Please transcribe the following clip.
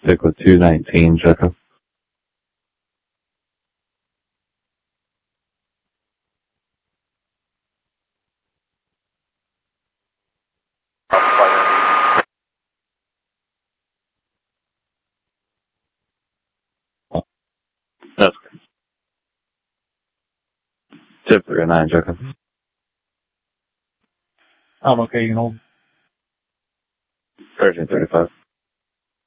stick with 219, Jacob. That's good. Tip 309, Jacob. I'm okay, you know. 1335.